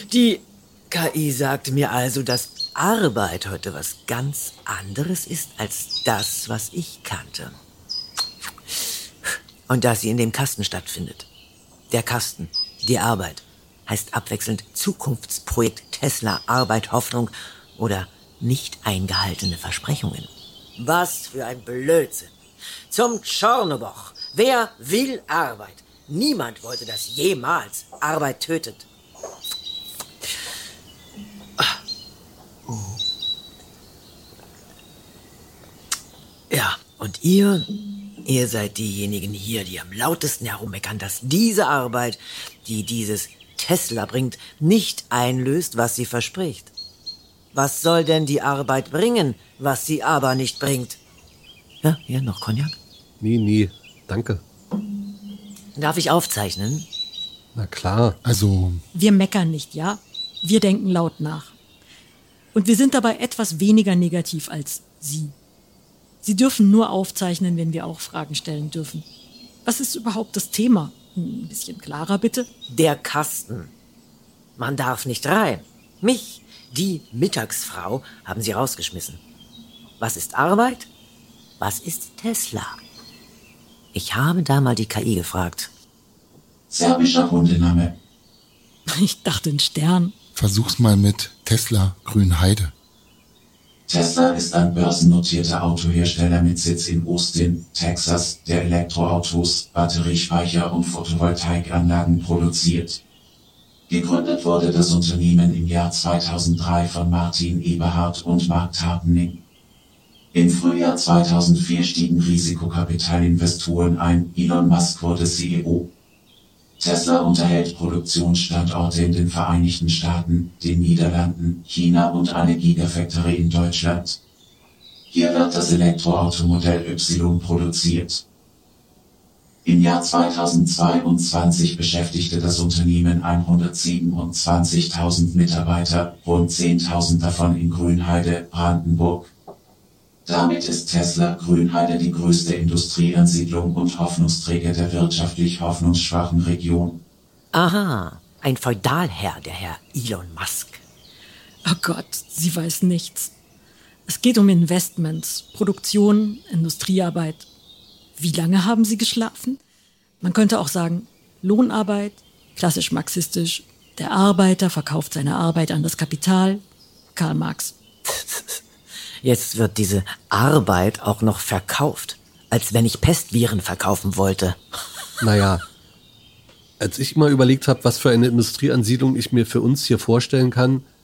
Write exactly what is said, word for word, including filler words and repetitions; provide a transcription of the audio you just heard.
Die K I sagte mir also, dass Arbeit heute was ganz anderes ist als das, was ich kannte. Und dass sie in dem Kasten stattfindet. Der Kasten, die Arbeit, heißt abwechselnd Zukunftsprojekt Tesla, Arbeit, Hoffnung oder nicht eingehaltene Versprechungen. Was für ein Blödsinn. Zum Tschornoboch. Wer will Arbeit? Niemand wollte das jemals. Arbeit tötet. Ja, und ihr, ihr seid diejenigen hier, die am lautesten herummeckern, dass diese Arbeit, die dieses Tesla bringt, nicht einlöst, was sie verspricht. Was soll denn die Arbeit bringen, was sie aber nicht bringt? Ja, hier noch Cognac? Nee, nee, danke. Darf ich aufzeichnen? Na klar. Also... Wir meckern nicht, ja? Wir denken laut nach. Und wir sind dabei etwas weniger negativ als Sie. Sie dürfen nur aufzeichnen, wenn wir auch Fragen stellen dürfen. Was ist überhaupt das Thema? Ein bisschen klarer, bitte. Der Kasten. Man darf nicht rein. Mich, die Mittagsfrau, haben sie rausgeschmissen. Was ist Arbeit? Was ist Tesla? Ich habe da mal die K I gefragt. Serbischer Hundename. Ich dachte ein Stern. Versuch's mal mit Tesla Grünheide. Tesla ist ein börsennotierter Autohersteller mit Sitz in Austin, Texas, der Elektroautos, Batteriespeicher und Photovoltaikanlagen produziert. Gegründet wurde das Unternehmen im Jahr zweitausenddrei von Martin Eberhard und Mark Tarpenning. Im Frühjahr zweitausendvier stiegen Risikokapitalinvestoren ein, Elon Musk wurde C E O. Tesla unterhält Produktionsstandorte in den Vereinigten Staaten, den Niederlanden, China und eine Gigafactory in Deutschland. Hier wird das Elektroautomodell Y produziert. Im Jahr zweitausendzweiundzwanzig beschäftigte das Unternehmen hundertsiebenundzwanzigtausend Mitarbeiter, rund zehntausend davon in Grünheide, Brandenburg. Damit ist Tesla Grünheide die größte Industrieansiedlung und Hoffnungsträger der wirtschaftlich hoffnungsschwachen Region. Aha, ein Feudalherr, der Herr Elon Musk. Oh Gott, sie weiß nichts. Es geht um Investments, Produktion, Industriearbeit. Wie lange haben Sie geschlafen? Man könnte auch sagen, Lohnarbeit, klassisch marxistisch. Der Arbeiter verkauft seine Arbeit an das Kapital. Karl Marx. Jetzt wird diese Arbeit auch noch verkauft, als wenn ich Pestviren verkaufen wollte. Naja, als ich mal überlegt habe, was für eine Industrieansiedlung ich mir für uns hier vorstellen kann,